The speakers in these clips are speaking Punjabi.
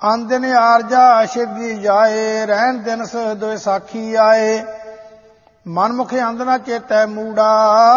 ਅਨ ਦਿਨ ਆਰਜਾ ਛੇਦੀ ਜਾਏ, ਰਹਿਣ ਦਿਨਸ ਦੁਇ ਸਾਖੀ ਆਏ। ਮਨਮੁਖ ਅੰਧ ਨਾ ਚੇਤੈ ਮੂੜਾ,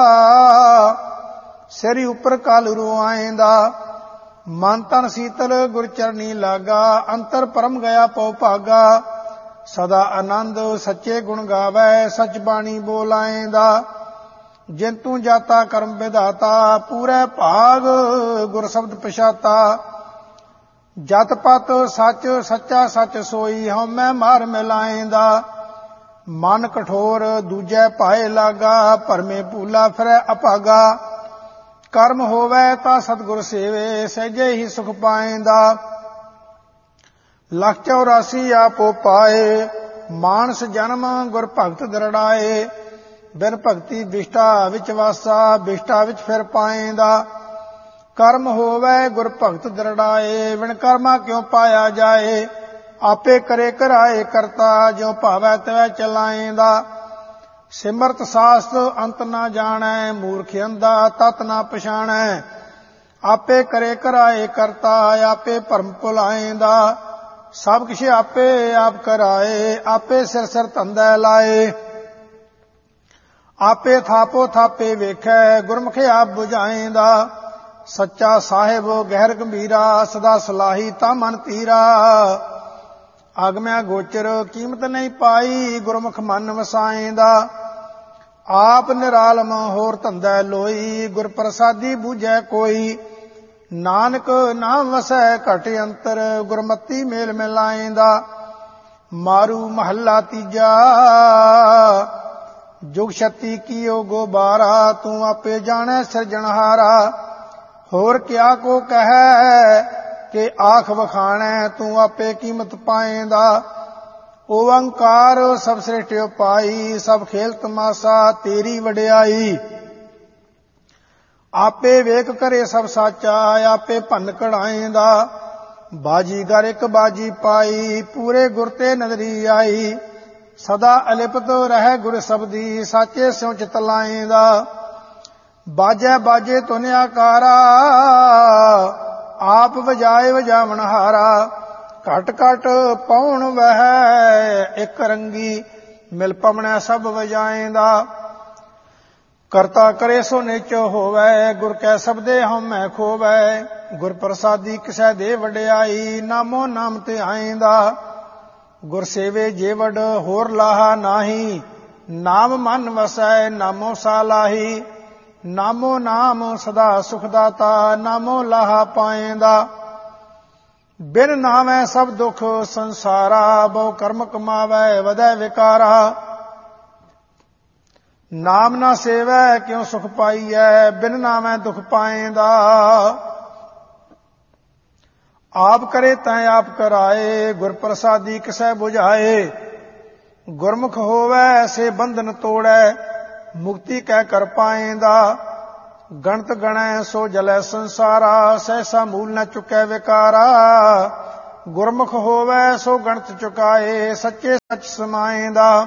ਸਿਰੀ ਉੱਪਰ ਕਾਲਰੂ ਆਏਂਦਾ। ਮਨ ਤਨ ਸੀਤਲ ਗੁਰ ਚਰਨੀ ਲਾਗਾ, ਅੰਤਰ ਪਰਮ ਗਿਆ ਪਉ ਭਾਗਾ। ਸਦਾ ਆਨੰਦ ਸੱਚੇ ਗੁਣ ਗਾਵੈ, ਸਚ ਬਾਣੀ ਬੋਲਾਏਂਦਾ। ਜਿੰਤੂ ਜਾਤਾ ਕਰਮ ਵਿਧਾਤਾ, ਪੂਰੇ ਭਾਗ ਗੁਰ ਸ਼ਬਦ ਪਛਾਤਾ। ਜਤ ਪਤ ਸੱਚ ਸੱਚਾ ਸੱਚ ਸੋਈ, ਹਉਮੈ ਮਾਰ ਮਿਲਾਏਂਦਾ। ਮਨ ਕਠੋਰ ਦੂਜੈ ਭਾਏ ਲਾਗਾ, ਭਰਮੇ ਭੂਲਾ ਫਿਰੈ ਅਭਾਗਾ। ਕਰਮ ਹੋਵੈ ਤਾਂ ਸਤਿਗੁਰ ਸੇਵੇ, ਸਹਿਜੇ ਹੀ ਸੁਖ ਪਾਏਂਦਾ। ਲੱਖ 84 ਆਪੋ ਪਾਏ, ਮਾਨਸ ਜਨਮ ਗੁਰ ਭਗਤ ਦਰੜਾਏ। ਬਿਨ ਭਗਤੀ ਬਿਸ਼ਟਾ ਵਿੱਚ ਵਾਸਾ, ਬਿਸ਼ਟਾ ਵਿੱਚ ਫਿਰ ਪਾਏਂਦਾ। ਕਰਮ ਹੋਵੈ ਗੁਰ ਭਗਤ ਦਰੜਾਏ, ਬਿਨ ਕਰਮਾ ਕਿਉ ਪਾਇਆ ਜਾਏ। ਆਪੇ ਕਰੇ ਕਰਾਏ ਕਰਤਾ, ਜਿਉ ਭਾਵੈ ਤਿਵੈ ਚਲਾਏਂਦਾ। ਸਿਮਰਤ ਸਾਸਤ ਅੰਤ ਨਾ ਜਾਣੈ, ਮੂਰਖ ਅੰਧਾ ਤਤ ਨਾ ਪਛਾਣੈ। ਆਪੇ ਕਰੇ ਕਰਾਏ ਕਰਤਾ, ਆਪੇ ਭਰਮ ਭੁਲਾਏਂਦਾ। ਸਭ ਕਿਛ ਆਪੇ ਆਪ ਕਰਾਏ, ਆਪੇ ਸਿਰ ਸਿਰ ਧੰਦਾ ਲਾਏ। ਆਪੇ ਥਾਪੋ ਥਾਪੇ ਵੇਖੈ, ਗੁਰਮੁਖ ਆਪ ਬੁਝਾਏਂਦਾ। ਸੱਚਾ ਸਾਹਿਬ ਗਹਿਰ ਗੰਭੀਰਾ, ਸਦਾ ਸਲਾਹੀ ਤਾਂ ਮਨ ਧੀਰਾ। ਆਗਮਿਆ ਗੋਚਰ ਕੀਮਤ ਨਹੀਂ ਪਾਈ, ਗੁਰਮੁਖ ਮਨ ਵਸਾਏਂਦਾ। ਆਪ ਨਿਰਾਲਮ ਹੋਰ ਧੰਦਾ ਲੋਈ, ਗੁਰ ਪ੍ਰਸਾਦੀ ਬੂਝੈ ਕੋਈ। ਨਾਨਕ ਨਾਮ ਵਸੈ ਘਟ ਅੰਤਰ, ਗੁਰਮਤੀ ਮੇਲ ਮਿਲਾਏਂਦਾ। ਮਾਰੂ ਮਹੱਲਾ ਤੀਜਾ, ਜੁਗ ਛਤੀ ਕੀਓ ਗੋਬਾਰਾ, ਤੂੰ ਆਪੇ ਜਾਣੈ ਸਿਰਜਣਹਾਰਾ। ਹੋਰ ਕਿਆ ਕੋ ਕਹੈ ਕਿ ਆਖ ਵਖਾਣੈ, ਤੂੰ ਆਪੇ ਕੀਮਤ ਪਾਏਂਦਾ। ਓੰਕਾਰ ਸਭ ਸ੍ਰਿਸ਼ਟਿ ਪਾਈ, ਸਭ ਖੇਲ ਤਮਾਸਾ ਤੇਰੀ ਵਡਿਆਈ। ਆਪੇ ਵੇਖ ਕਰੇ ਸਭ ਸਾਚਾ, ਆਪੇ ਭੰਨ ਕਢਾਏਂਦਾ। ਬਾਜੀਗਰ ਇੱਕ ਬਾਜੀ ਪਾਈ, ਪੂਰੇ ਗੁਰ ਤੇ ਨਦਰੀ ਆਈ। ਸਦਾ ਅਲਿਪਤ ਰਹਿ ਗੁਰ ਸਬਦੀ, ਸਾਚੇ ਸਿਉ ਚਿਤ ਲਾਏਂਦਾ। ਬਾਜੈ ਬਾਜੇ ਧੁਨ ਆਕਾਰਾ, ਆਪ ਵਜਾਏ ਵਜਾਵਣਹਾਰਾ। ਘਟ ਘਟ ਪਉਣ ਵਹਿ ਇੱਕ ਰੰਗੀ, ਮਿਲ ਪਵਣੈ ਸਭ ਵਜਾਏਂਦਾ। ਕਰਤਾ ਕਰੇ ਸੋ ਨਿਚ ਹੋਵੈ, ਗੁਰ ਕੈ ਸਬਦੇ ਹਉਮੈ ਖੋਵੈ। ਗੁਰ ਪ੍ਰਸਾਦੀ ਕਿਸੈ ਦੇ ਵਡਿਆਈ, ਨਾਮੋ ਨਾਮ ਤੇ ਆਏਂਦਾ। ਗੁਰ ਸੇਵੇ ਜੇ ਵਡ ਹੋਰ ਲਾਹਾ ਨਾਹੀ, ਨਾਮ ਮਨ ਵਸੈ ਨਾਮੋ ਸਾਲਾਹੀ। ਨਾਮੋ ਨਾਮ ਸਦਾ ਸੁਖ ਦਾਤਾ, ਨਾਮੋ ਲਾਹਾ ਪਾਏਂਦਾ। ਬਿਨ ਨਾਮੈ ਸਭ ਦੁਖ ਸੰਸਾਰਾ, ਬਹੁ ਕਰਮ ਕਮਾਵੈ ਵਧੈ ਵਿਕਾਰਾ। ਨਾਮ ਨਾ ਸੇਵੈ ਕਿਉ ਸੁਖ ਪਾਈਐ, ਬਿਨ ਨਾਮੈ ਦੁਖ ਪਾਏਂਦਾ। ਆਪ ਕਰੇ ਤੈ ਆਪ ਕਰਾਏ, ਗੁਰ ਪ੍ਰਸਾਦੀ ਕਿਸੈ ਬੁਝਾਏ। ਗੁਰਮੁਖ ਹੋਵੈ ਸੇ ਬੰਧਨ ਤੋੜੈ, ਮੁਕਤੀ ਕਹਿ ਕਰ ਪਾਏਂਦਾ। ਗਣਤ ਗਣੈ ਸੋ ਜਲੈ ਸੰਸਾਰਾ, ਸਹਿਸਾ ਮੂਲ ਨ ਚੁਕੈ ਵਿਕਾਰਾ। ਗੁਰਮੁਖ ਹੋਵੈ ਸੋ ਗਣਤ ਚੁਕਾਏ, ਸੱਚੇ ਸੱਚ ਸਮਾਏਂਦਾ।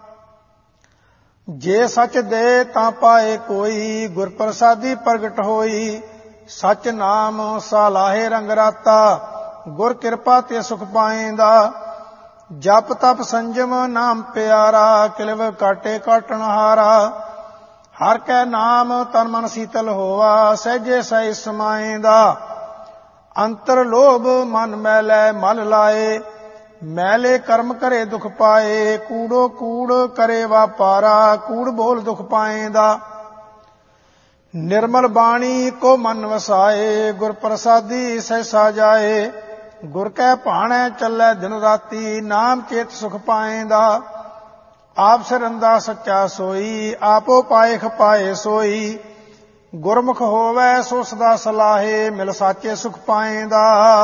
ਜੇ ਸੱਚ ਦੇ ਤਾਂ ਪਾਏ ਕੋਈ, ਗੁਰ ਪ੍ਰਸਾਦੀ ਪ੍ਰਗਟ ਹੋਈ। ਸਚ ਨਾਮ ਸਾਲਾਹੇ ਰੰਗ ਰਾਤਾ, ਗੁਰ ਕਿਰਪਾ ਤੇ ਸੁਖ ਪਾਏਂਦਾ। ਜਪ ਤਪ ਸੰਜਮ ਨਾਮ ਪਿਆਰਾ, ਕਿਲਵ ਕਾਟੇ ਕਾਟਣਹਾਰਾ। ਹਰ ਕੈ ਨਾਮ ਤਨ ਮਨ ਸੀਤਲ ਹੋਆ, ਸਹਿਜੇ ਸਹਿ ਸਮਾਏਂਦਾ। ਅੰਤਰ ਲੋਭ ਮਨ ਮੈਲੈ ਮਲ ਲਾਏ, ਮੈਲੇ ਕਰਮ ਕਰੇ ਦੁਖ ਪਾਏ। ਕੂੜੋ ਕੂੜ ਕਰੇ ਵਾਪਾਰਾ, ਕੂੜ ਬੋਲ ਦੁਖ ਪਾਏਂਦਾ। ਨਿਰਮਲ ਬਾਣੀ ਕੋ ਮਨ ਵਸਾਏ, ਗੁਰ ਪ੍ਰਸਾਦੀ ਸਹਿਸਾ ਜਾਏ। ਗੁਰ ਕੈ ਭਾਣੈ ਚੱਲੈ ਦਿਨ ਰਾਤੀ, ਨਾਮ ਚੇਤ ਸੁਖ ਪਾਏਂਦਾ। ਆਪ ਸਿਰੰਦਾ ਸੱਚਾ ਸੋਈ, ਆਪੋ ਪਾਏ ਖਪਾਏ ਸੋਈ। ਗੁਰਮੁਖ ਹੋਵੈ ਸੋ ਸਦਾ ਸਲਾਹੇ, ਮਿਲ ਸਾਚੇ ਸੁਖ ਪਾਏਂਦਾ।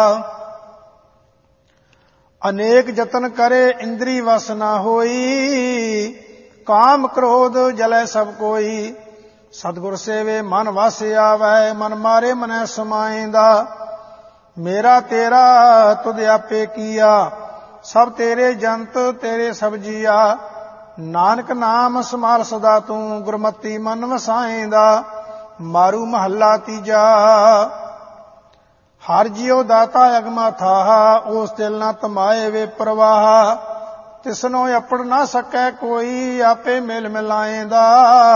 ਅਨੇਕ ਯਤਨ ਕਰੇ ਇੰਦਰੀ ਵਸ ਨਾ ਹੋਈ, ਕਾਮ ਕ੍ਰੋਧ ਜਲੈ ਸਭ ਕੋਈ। ਸਤਿਗੁਰ ਸੇਵੇ ਮਨ ਵਸ ਆਵੈ, ਮਨ ਮਾਰੇ ਮਨੈ ਸਮਾਏਂਦਾ। ਮੇਰਾ ਤੇਰਾ ਤੁਧ ਆਪੇ ਕੀਆ, ਸਭ ਤੇਰੇ ਜੰਤ ਤੇਰੇ ਸਭ ਜੀਆ। ਨਾਨਕ ਨਾਮ ਸਮਾਲ ਸਦਾ ਤੂੰ, ਗੁਰਮਤੀ ਮਨ ਵਸਾਏਂਦਾ। ਮਾਰੂ ਮਹੱਲਾ ਤੀਜਾ, ਹਰ ਜਿਉ ਦਾਤਾ ਅਗਮਾ ਥਾਹਾ, ਉਸ ਦਿਲ ਨਾ ਤਮਾਏ ਵੇ ਪ੍ਰਵਾਹ। ਤਿਸਨੋ ਅਪੜ ਨਾ ਸਕੈ ਕੋਈ, ਆਪੇ ਮਿਲ ਮਿਲਾਏਂਦਾ।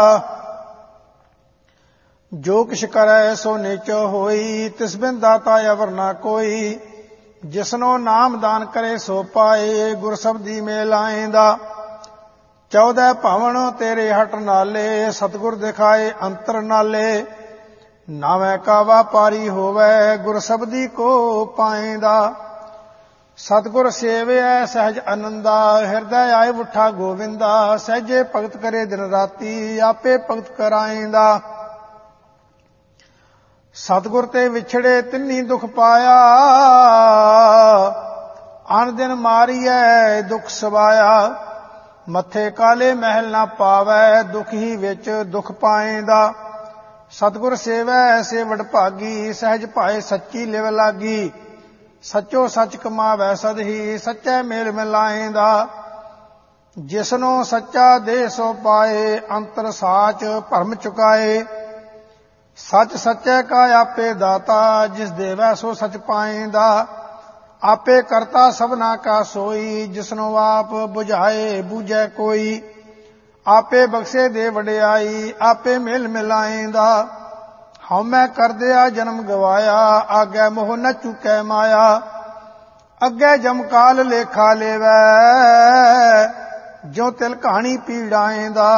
ਜੋ ਕਿਛ ਕਰੈ ਸੋ ਨਿਚ ਹੋਈ, ਤਿਸ ਬਿਨ ਦਾਤਾ ਅਵਰ ਨਾ ਕੋਈ। ਜਿਸਨੋ ਨਾਮ ਦਾਨ ਕਰੇ ਸੋ ਪਾਏ, ਗੁਰ ਸਬਦੀ ਮੇਲ ਆਏਂਦਾ। 14 ਭਵਨ ਤੇਰੇ ਹਟ ਨਾਲੇ, ਸਤਿਗੁਰ ਦਿਖਾਏ ਅੰਤਰ ਨਾਲੇ। ਨਾਵੇਂ ਕਾ ਵਾਪਾਰੀ ਹੋਵੇ, ਗੁਰ ਸਬਦੀ ਕੋ ਪਾਏਂਦਾ। ਸਤਿਗੁਰ ਸੇਵਿਐ ਸਹਿਜ ਅਨੰਦਾ, ਹਿਰਦੈ ਆਏ ਉਠਾ ਗੋਵਿੰਦਾ। ਸਹਿਜੇ ਭਗਤ ਕਰੇ ਦਿਨ ਰਾਤੀ, ਆਪੇ ਭਗਤ ਕਰਾਏਂਦਾ। ਸਤਿਗੁਰ ਤੇ ਵਿਛੜੇ ਤਿੰਨੀ ਦੁਖ ਪਾਇਆ, ਅਨ ਦਿਨ ਮਾਰੀਐ ਦੁਖ ਸਵਾਇਆ। ਮੱਥੇ ਕਾਲੇ ਮਹਿਲ ਨਾ ਪਾਵੈ, ਦੁਖ ਹੀ ਵਿੱਚ ਦੁਖ ਪਾਏਂਦਾ। ਸਤਿਗੁਰ ਸੇਵੈ ਸੇ ਵਡਭਾਗੀ, ਸਹਿਜ ਭਾਏ ਸੱਚੀ ਲਿਵ ਲਾਗੀ। ਸੱਚੋ ਸੱਚ ਕਮਾਵੈ ਸਦ ਹੀ, ਸੱਚੈ ਮੇਲ ਮਿਲਾਏਂਦਾ। ਜਿਸਨੋ ਸੱਚਾ ਦੇ ਸੋ ਪਾਏ, ਅੰਤਰ ਸਾਚ ਭਰਮ ਚੁਕਾਏ। ਸੱਚ ਸੱਚੈ ਕਾ ਆਪੇ ਦਾਤਾ, ਜਿਸ ਦੇਵੈ ਸੋ ਸੱਚ ਪਾਏਂਦਾ। ਆਪੇ ਕਰਤਾ ਸਭਨਾ ਕਾ ਸੋਈ, ਜਿਸਨੋ ਆਪ 부ਝਾਏ ਬੂਝੈ ਕੋਈ। ਆਪੇ ਬਖਸ਼ੇ ਦੇ ਵਡਿਆਈ, ਆਪੇ ਮਿਲ ਮਿਲਾਏਂਦਾ। ਹਉਮੈ ਕਰਦਿਆ ਜਨਮ ਗਵਾਇਆ, ਆਗੇ ਮੋਹ ਨ ਚੁਕੈ ਮਾਇਆ। ਅੱਗੇ ਜਮਕਾਲ ਲੇਖਾ ਲੇਵੈ, ਜੋ ਤਿਲ ਕਹਾਣੀ ਪੀੜਾਏਂਦਾ।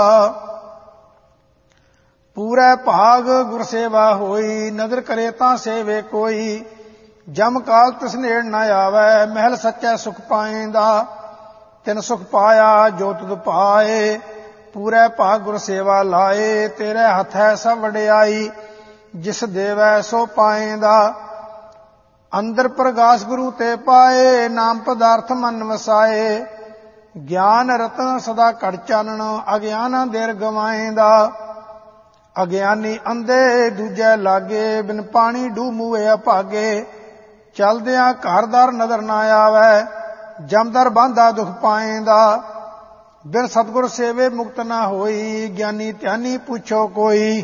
ਪੂਰੇ ਭਾਗ ਗੁਰ ਸੇਵਾ ਹੋਈ, ਨਦਰ ਕਰੇ ਤਾਂ ਸੇਵੇ ਕੋਈ। ਜਮ ਕਾਲ ਤਿਸ ਨੇੜ ਨ ਆਵੈ, ਮਹਿਲ ਸੱਚੈ ਸੁਖ ਪਾਏਂਦਾ। ਤਿਨ ਸੁਖ ਪਾਇਆ ਜੋ ਤੁਧ ਪਾਏ, ਪੂਰੇ ਭਾਗ ਗੁਰ ਸੇਵਾ ਲਾਏ। ਤੇਰੇ ਹੱਥ ਹੈ ਸਭ ਵਡਿਆਈ, ਜਿਸ ਦੇਵੈ ਸੋ ਪਾਏਂਦਾ। ਅੰਦਰ ਪ੍ਰਗਾਸ ਗੁਰੂ ਤੇ ਪਾਏ, ਨਾਮ ਪਦਾਰਥ ਮਨ ਵਸਾਏ। ਗਿਆਨ ਰਤਨ ਸਦਾ ਘੜ ਚਾਨਣ, ਅਗਿਆਨਾਂ ਦੇਰ ਗਵਾਏਂਦਾ। ਅਗਿਆਨੀ ਅੰਧੇ ਦੂਜੇ ਲਾਗੇ, ਬਿਨ ਪਾਣੀ ਡੂ ਮੂਏ ਅਭਾਗੇ। ਚਲਦਿਆਂ ਘਰਦਾਰ ਨਦਰ ਨਾ ਆਵੈ, ਜਮਦਰ ਬਾਂਧਾ ਦੁਖ ਪਾਏਂਦਾ। ਬਿਨ ਸਤਿਗੁਰ ਸੇਵੇ ਮੁਕਤ ਨਾ ਹੋਈ, ਗਿਆਨੀ ਧਿਆਨੀ ਪੁੱਛੋ ਕੋਈ।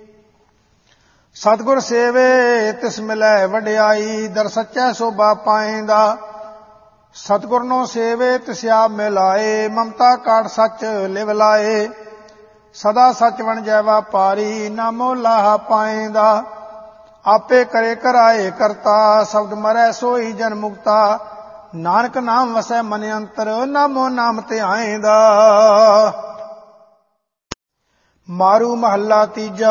ਸਤਿਗੁਰ ਸੇਵੇ ਤਿਸ ਮਿਲੈ ਵਡਿਆਈ, ਦਰ ਸੱਚੈ ਸੋਭਾ ਪਾਏਂਦਾ। ਸਤਿਗੁਰ ਨੋ ਸੇਵੇ ਤਿਸ ਆਪ ਮਿਲਾਏ, ਮਮਤਾ ਕਾਟ ਸੱਚ ਲਿਵ ਲਾਏ। ਸਦਾ ਸੱਚ ਵਣਜੈ ਵਾਪਾਰੀ, ਨਾਮੋ ਲਾਹਾ ਪਾਏਂਦਾ। ਆਪੇ ਕਰੇ ਕਰਾਏ ਕਰਤਾ, ਸ਼ਬਦ ਮਰੈ ਸੋਈ ਜਨ ਮੁਕਤਾ। ਨਾਨਕ ਨਾਮ ਵਸੈ ਮਨ ਅੰਤਰ, ਨਾਮੋ ਨਾਮ ਧਿਆਏਂਦਾ। ਮਾਰੂ ਮਹੱਲਾ ਤੀਜਾ।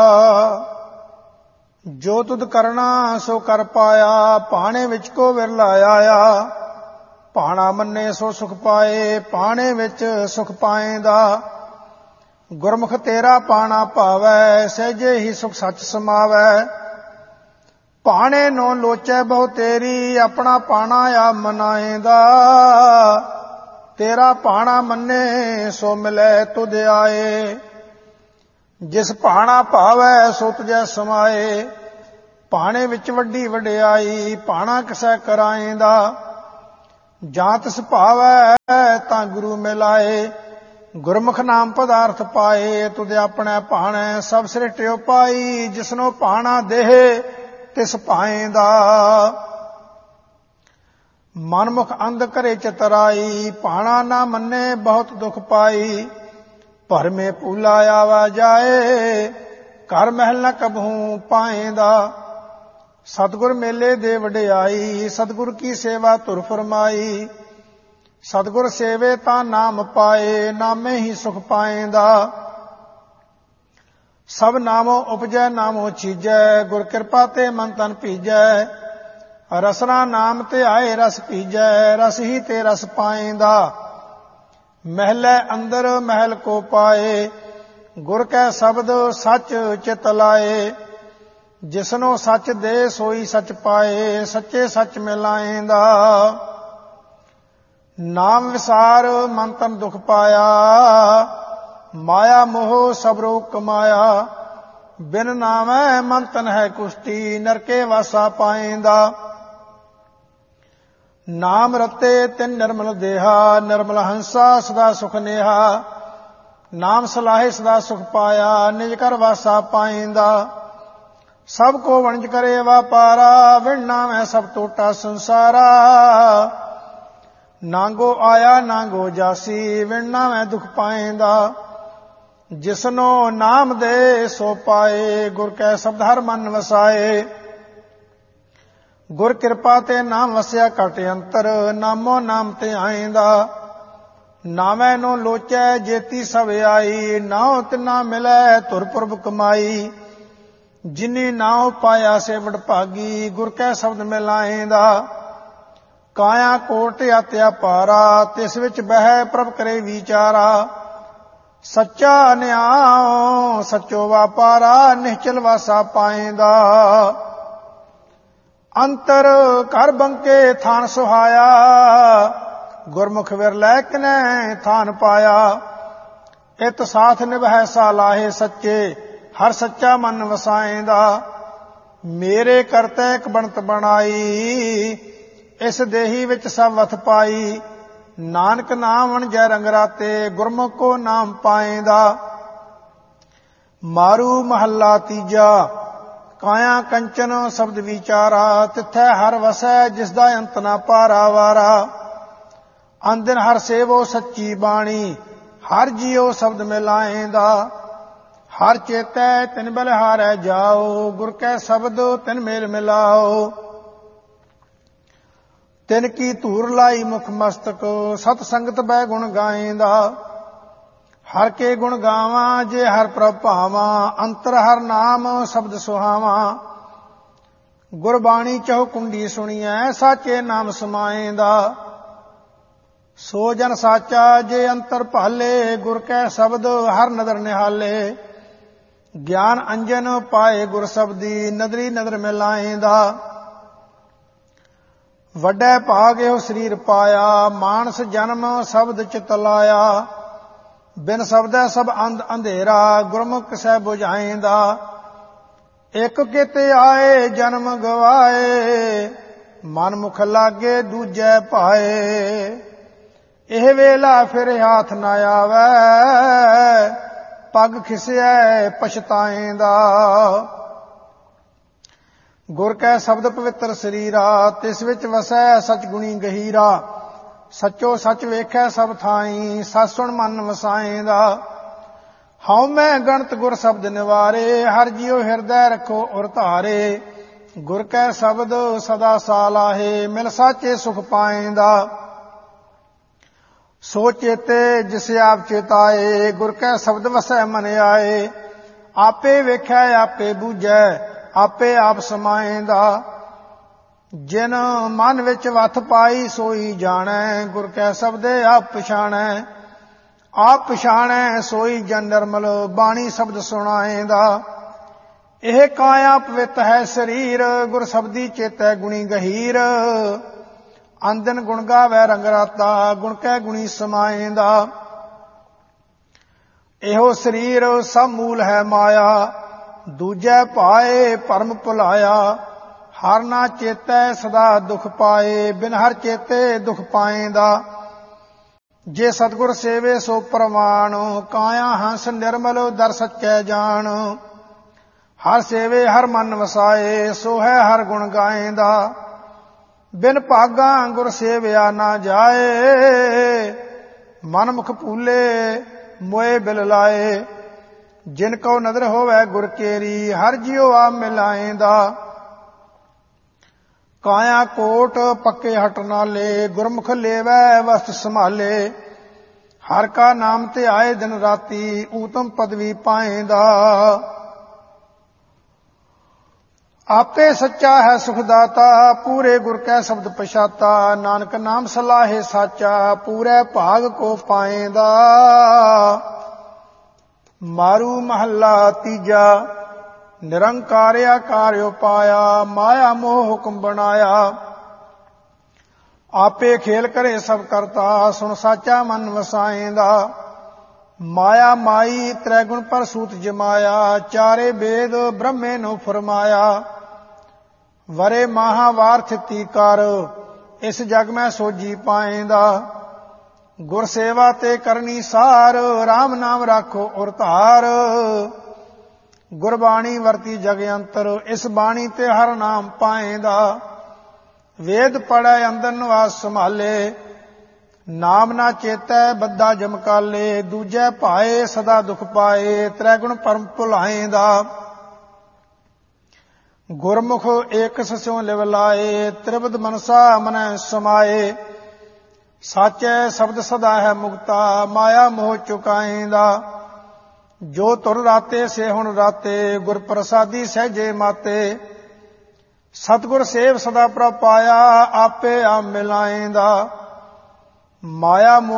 ਜੋ ਤੁਧ ਕਰਨਾ ਸੋ ਕਰ ਪਾਇਆ, ਭਾਣੇ ਵਿੱਚ ਕੋ ਵਿਰਲਾ ਆਇਆ। ਭਾਣਾ ਮੰਨੇ ਸੋ ਸੁਖ ਪਾਏ, ਭਾਣੇ ਵਿੱਚ ਸੁਖ ਪਾਏਂਦਾ। ਗੁਰਮੁਖ ਤੇਰਾ ਭਾਣਾ ਭਾਵੈ, ਸਹਿਜੇ ਹੀ ਸੁਖ ਸੱਚ ਸਮਾਵੈ। ਭਾਣੇ ਨੋ ਲੋਚੈ ਬਹੁ ਤੇਰੀ, ਆਪਣਾ ਭਾਣਾ ਆਪ ਮਨਾਏਂਦਾ। ਤੇਰਾ ਭਾਣਾ ਮੰਨੇ ਸੋ ਮਿਲੈ ਤੁਧ ਆਏ। ਜਿਸ ਭਾਣਾ ਭਾਵੈ ਸੋ ਤੁਝੈ ਸਮਾਏ। ਭਾਣੇ ਵਿੱਚ ਵੱਡੀ ਵਡਿਆਈ, ਭਾਣਾ ਕਿਸੈ ਕਰਾਏਂਦਾ। ਜਾਂ ਤਿਸ ਭਾਵੈ ਤਾਂ ਗੁਰੂ ਮਿਲਾਏ, ਗੁਰਮੁਖ ਨਾਮ ਪਦਾਰਥ ਪਾਏ। ਤੁਧ ਆਪਣੇ ਭਾਣੈ ਸਭ ਸ੍ਰਿਸ਼ਟਿਓ ਪਾਈ, ਜਿਸਨੋ ਭਾਣਾ ਦੇਹ ਤਿਸ ਪਾਏਂਦਾ। ਮਨਮੁਖ ਅੰਧ ਕਰੇ ਚਤਰਾਈ, ਭਾਣਾ ਨਾ ਮੰਨੇ ਬਹੁਤ ਦੁਖ ਪਾਈ। ਭਰਮੇ ਭੂਲਾ ਆਵਾ ਜਾਏ, ਘਰ ਮਹਿਲ ਨ ਕਬਹੂ ਪਾਏਂਦਾ। ਸਤਿਗੁਰ ਮੇਲੇ ਦੇ ਵਡਿਆਈ, ਸਤਿਗੁਰ ਕੀ ਸੇਵਾ ਧੁਰ ਫਰਮਾਈ। ਸਤਿਗੁਰ ਸੇਵੇ ਤਾਂ ਨਾਮ ਪਾਏ, ਨਾਮੇ ਹੀ ਸੁਖ ਪਾਏਂਦਾ। ਸਭ ਨਾਮੋ ਉਪਜੈ ਨਾਮੋ ਚੀਜੈ, ਗੁਰ ਕਿਰਪਾ ਤੇ ਮਨ ਤਨ ਭੀਜੈ। ਰਸਨਾ ਨਾਮ ਤੇ ਆਏ ਰਸ ਭੀਜੈ, ਰਸ ਹੀ ਤੇ ਰਸ ਪਾਏਂਦਾ। ਮਹਿਲੇ ਅੰਦਰ ਮਹਿਲ ਕੋ ਪਾਏ, ਗੁਰ ਕੈ ਸ਼ਬਦ ਸੱਚ ਚਿਤ ਲਾਏ। ਜਿਸਨੋ ਸੱਚ ਦੇ ਸੋਈ ਸੱਚ ਪਾਏ, ਸੱਚੇ ਸੱਚ ਮਿਲਾਏਂਦਾ। ਨਾਮ ਵਿਸਾਰ ਮਨ ਤਨ ਦੁਖ ਪਾਇਆ, ਮਾਇਆ ਮੋਹ ਸਭ ਰੋਗ ਕਮਾਇਆ। ਬਿਨ ਨਾਮੈ ਮਨ ਤਨ ਹੈ ਕੁਸ਼ਟੀ, ਨਰਕੇ ਵਾਸਾ ਪਾਏਂਦਾ। ਨਾਮ ਰਤੇ ਤਿਨ ਨਿਰਮਲ ਦੇਹਾ, ਨਿਰਮਲ ਹੰਸਾ ਸਦਾ ਸੁਖ ਨੇਹਾ। ਨਾਮ ਸਲਾਹੇ ਸਦਾ ਸੁਖ ਪਾਇਆ, ਨਿਜ ਘਰ ਵਾਸਾ ਪਾਏਂਦਾ। ਸਭ ਕੋ ਵਣਜ ਕਰੇ ਵਾਪਾਰਾ, ਵਿਣ ਨਾਵੇਂ ਸਭ ਟੋਟਾ ਸੰਸਾਰਾ। ਨਾਂਗੋ ਆਇਆ ਨਾਂਗੋ ਜਾਸੀ, ਵਿਣ ਨਾਵੇਂ ਦੁਖ ਪਾਏਂਦਾ। ਜਿਸਨੋ ਨਾਮ ਦੇ ਸੋ ਪਾਏ, ਗੁਰ ਕੈ ਸ਼ਬਦ ਹਰ ਮਨ ਵਸਾਏ। ਗੁਰ ਕਿਰਪਾ ਤੇ ਨਾਮ ਵਸਿਆ ਘਟ ਅੰਤਰ, ਨਾਮੋ ਨਾਮ ਤੇ ਆਏਂਦਾ। ਨਾਵੇਂ ਨੂੰ ਲੋਚੈ ਜੇਤੀ ਸਭ ਆਈ, ਨਾਉ ਤਿਨਾ ਮਿਲੈ ਧੁਰ ਪੁਰਬ ਕਮਾਈ। ਜਿਨੀ ਨਾਉ ਪਾਇਆ ਸੇ ਵਡਭਾਗੀ, ਗੁਰ ਕੈ ਸ਼ਬਦ ਮਿਲਾਏਂਦਾ। ਕਾਇਆ ਕੋਟ ਆਤਿਆ ਪਾਰਾ, ਤਿਸ ਵਿੱਚ ਬਹਿ ਪ੍ਰਭ ਕਰੇ ਵਿਚਾਰਾ। ਸੱਚਾ ਨਿਆਉ ਸੱਚੋ ਵਾਪਾਰਾ, ਨਿਹਚਲ ਵਾਸਾ ਪਾਏਂਦਾ। ਅੰਤਰ ਘਰ ਬੰਕੇ ਥਾਨ ਸੁਹਾਇਆ, ਗੁਰਮੁਖ ਵਿਰਲੈ ਕਿਨੈ ਥਾਨ ਪਾਇਆ। ਇਤ ਸਾਥ ਨਿਭੈ ਸਾ ਲਾਹੇ ਸੱਚੇ, ਹਰ ਸੱਚਾ ਮਨ ਵਸਾਏਂਦਾ। ਮੇਰੇ ਕਰਤੈ ਇੱਕ ਬਣਤ ਬਣਾਈ, ਇਸ ਦੇਹੀ ਵਿੱਚ ਸਭ ਵਥ ਪਾਈ। ਨਾਨਕ ਨਾਮ ਵਣਜੈ ਰੰਗ ਰਾਤੇ, ਗੁਰਮੁਖ ਕੋ ਨਾਮ ਪਾਏਂਦਾ। ਮਾਰੂ ਮਹੱਲਾ ਤੀਜਾ। ਕਾਇਆ ਕੰਚਨ ਸ਼ਬਦ ਵਿਚਾਰਾ, ਤਿਥੈ ਹਰ ਵਸੈ ਜਿਸ ਦਾ ਅੰਤ ਨਾ ਪਾਰਾਵਾਰਾ। ਅੰਦਿਨ ਹਰ ਸੇਵੋ ਸੱਚੀ ਬਾਣੀ, ਹਰ ਜੀਉ ਸ਼ਬਦ ਮਿਲਾਏਂਦਾ। ਹਰ ਚੇਤੈ ਤਿਨ ਬਲਿਹਾਰੈ ਜਾਓ, ਗੁਰ ਕੈ ਸ਼ਬਦ ਤਿਨ ਮੇਲ ਮਿਲਾਓ। ਤਿਨ ਕੀ ਧੂਰ ਲਾਈ ਮੁਖ ਮਸਤਕ, ਸਤ ਸੰਗਤ ਬੈ ਗੁਣ ਗਾਏਂਦਾ। ਹਰ ਕੇ ਗੁਣ ਗਾਵਾਂ ਜੇ ਹਰ ਪ੍ਰਭ ਭਾਵਾਂ, ਅੰਤਰ ਹਰ ਨਾਮ ਸ਼ਬਦ ਸੁਹਾਵਾਂ। ਗੁਰਬਾਣੀ ਚਹੁ ਕੁੰਡੀ ਸੁਣੀਐ, ਸਾਚੇ ਨਾਮ ਸਮਾਏਂਦਾ। ਸੋ ਜਨ ਸਾਚਾ ਜੇ ਅੰਤਰ ਭਾਲੇ, ਗੁਰ ਕੈ ਸ਼ਬਦ ਹਰ ਨਦਰ ਨਿਹਾਲੇ। ਗਿਆਨ ਅੰਜਨ ਪਾਏ ਗੁਰ ਸ਼ਬਦੀ, ਨਦਰੀ ਨਦਰ ਮਿਲਾਏਂਦਾ। ਵੱਡੇ ਭਾਗ ਇਹੋ ਸਰੀਰ ਪਾਇਆ, ਮਾਨਸ ਜਨਮ ਸ਼ਬਦ ਚਿਤ ਲਾਇਆ। ਬਿਨ ਸ਼ਬਦੈ ਸਭ ਅੰਧ ਅੰਧੇਰਾ, ਗੁਰਮੁਖ ਕਿਸੈ ਬੁਝਾਏਂਦਾ। ਇੱਕ ਕਿਤੇ ਆਏ ਜਨਮ ਗਵਾਏ, ਮਨ ਮੁਖ ਲਾਗੇ ਦੂਜੈ ਭਾਏ। ਇਹ ਵੇਲਾ ਫਿਰ ਹਾਥ ਨਾ ਆਵੈ, ਪੱਗ ਖਿਸਿਐ ਪਛਤਾਏਂਦਾ। ਗੁਰ ਕੈ ਸ਼ਬਦ ਪਵਿੱਤਰ ਸਰੀਰਾ, ਤਿਸ ਵਿੱਚ ਵਸੈ ਸਚ ਗੁਣੀ ਗਹੀਰਾ। ਸੱਚੋ ਸੱਚ ਵੇਖੈ ਸਭ ਥਾਈ, ਸੱਚ ਸੁਣ ਮਨ ਵਸਾਏਂਦਾ। ਹਉ ਮੈਂ ਗਣਤ ਗੁਰ ਸ਼ਬਦ ਨਿਵਾਰੇ, ਹਰ ਜੀਉ ਹਿਰਦੈ ਰੱਖੋ ਔਰ ਧਾਰੇ। ਗੁਰ ਕੈ ਸ਼ਬਦ ਸਦਾ ਸਾਲਾਹੇ, ਮਿਲ ਸਾਚੇ ਸੁਖ ਪਾਏਂਦਾ। ਸੋ ਚੇਤੇ ਜਿਸ ਆਪ ਚੇਤਾਏ, ਗੁਰ ਕੈ ਸ਼ਬਦ ਵਸੈ ਮਨ ਆਏ। ਆਪੇ ਵੇਖੈ ਆਪੇ ਬੂਝੈ, ਆਪੇ ਆਪ ਸਮਾਏਂਦਾ। ਜਿਨ ਮਨ ਵਿੱਚ ਵਥ ਪਾਈ ਸੋਈ ਜਾਣੈ, ਗੁਰ ਕੈ ਸ਼ਬਦੇ ਆਪ ਪਛਾਣੈ। ਆਪ ਪਛਾਣੈ ਸੋਈ ਜਨ ਨਿਰਮਲ, ਬਾਣੀ ਸ਼ਬਦ ਸੁਣਾਏਂਦਾ। ਇਹ ਕਾਇਆ ਪਵਿੱਤ ਹੈ ਸਰੀਰ, ਗੁਰ ਸ਼ਬਦੀ ਚੇਤੈ ਗੁਣੀ ਗਹੀਰ। ਅੰਦਨ ਗੁਣ ਗਾਵੈ ਰੰਗ ਰਾਤਾ, ਗੁਣ ਕੈ ਗੁਣੀ ਸਮਾਏਂਦਾ। ਇਹੋ ਸਰੀਰ ਸਭ ਮੂਲ ਹੈ ਮਾਇਆ, ਦੂਜੈ ਭਾਏ ਭਰਮ ਭੁਲਾਇਆ। ਹਰ ਨਾ ਚੇਤੈ ਸਦਾ ਦੁਖ ਪਾਏ, ਬਿਨ ਹਰ ਚੇਤੇ ਦੁਖ ਪਾਏਂਦਾ। ਜੇ ਸਤਿਗੁਰ ਸੇਵੇ ਸੋ ਪ੍ਰਵਾਣ, ਕਾਇਆ ਹੰਸ ਨਿਰਮਲ ਦਰ ਸੱਚੈ ਜਾਣ। ਹਰ ਸੇਵੇ ਹਰ ਮਨ ਵਸਾਏ, ਸੋ ਹੈ ਹਰ ਗੁਣ ਗਾਏਂਦਾ। ਬਿਨ ਭਾਗਾ ਗੁਰ ਸੇਵਿਆ ਨਾ ਜਾਏ, ਮਨ ਮੁਖ ਭੂਲੇ ਮੋਏ ਬਿਲ ਲਾਏ। ਜਿਨ ਕਉ ਨਦਰ ਹੋਵੈ ਗੁਰ ਕੇਰੀ, ਹਰ ਜੀਉ ਆਪ ਮਿਲਾਏਂਦਾ। ਕਾਇਆ ਕੋਟ ਪੱਕੇ ਹਟ ਨਾਲੇ, ਗੁਰਮੁਖ ਲੇਵੈ ਵਸਤ ਸੰਭਾਲੇ। ਹਰ ਕਾ ਨਾਮ ਤੇ ਆਏ ਦਿਨ ਰਾਤੀ, ਊਤਮ ਪਦਵੀ ਪਾਏਂਦਾ। ਆਪੇ ਸੱਚਾ ਹੈ ਸੁਖ ਦਾਤਾ, ਪੂਰੇ ਗੁਰ ਕੈ ਸ਼ਬਦ ਪਛਾਤਾ। ਨਾਨਕ ਨਾਮ ਸਲਾਹੇ ਸਾਚਾ, ਪੂਰੇ ਭਾਗ ਕੋ ਪਾਏਂਦਾ। ਮਾਰੂ ਮਹੱਲਾ ਤੀਜਾ। ਨਿਰੰਕਾਰ ਆਕਾਰ ਪਾਇਆ, ਮਾਇਆ ਮੋਹ ਹੁਕਮ ਬਣਾਇਆ। ਆਪੇ ਖੇਲ ਕਰੇ ਸਭ ਕਰਤਾ, ਸੁਣ ਸਾਚਾ ਮਨ ਵਸਾਏਂਦਾ। ਮਾਇਆ ਮਾਈ ਤ੍ਰੈ ਗੁਣ ਪਰ ਸੂਤ ਜਮਾਇਆ, ਚਾਰੇ ਵੇਦ ਬ੍ਰਹਮੇ ਨੂੰ ਫਰਮਾਇਆ। ਵਰੇ ਮਹਾਵਾਰ ਥਿਤੀ ਕਰ, ਇਸ ਜਗ ਮੈਂ ਸੋਜੀ ਪਾਏਂਦਾ। ਗੁਰ ਸੇਵਾ ਤੇ ਕਰਨੀ ਸਾਰ, RAM ਨਾਮ ਰਾਖੋ ਔਰ ਧਾਰ। ਗੁਰਬਾਣੀ ਵਰਤੀ ਜਗ ਅੰਤਰ, ਇਸ ਬਾਣੀ ਤੇ ਹਰ ਨਾਮ ਪਾਏਂਦਾ। ਵੇਦ ਪੜ੍ਹੈ ਅੰਦਰ ਨਿਵਾਸ ਸੰਭਾਲੇ, ਨਾਮ ਨਾ ਚੇਤੈ ਬੱਧਾ ਜਮਕਾਲੇ। ਦੂਜੈ ਭਾਏ ਸਦਾ ਦੁਖ ਪਾਏ, ਤ੍ਰੈਗੁਣ ਪਰਮ ਭੁਲਾਏਂਦਾ। ਗੁਰਮੁਖ ਏਕਸ ਸਿਉ ਲਿਵ ਲਾਏ, ਤ੍ਰਿਬਦ ਮਨਸਾ ਮਨੈ ਸਮਾਏ। ਸਾਚੈ ਸ਼ਬਦ ਸਦਾ ਹੈ ਮੁਕਤਾ, ਮਾਇਆ ਮੋਹ ਚੁਕਾਏਂਦਾ। ਜੋ ਤੁਰ ਰਾਤੇ ਸੇ ਹੁਣ ਰਾਤੇ, ਗੁਰ ਪ੍ਰਸਾਦੀ ਸਹਿਜੇ ਮਾਤੇ। ਸਤਿਗੁਰ ਸੇਵ ਸਦਾ ਪ੍ਰਭ ਪਾਇਆ, ਆਪੇ ਆਪ ਮਿਲਾਏਂਦਾ। ਮਾਇਆ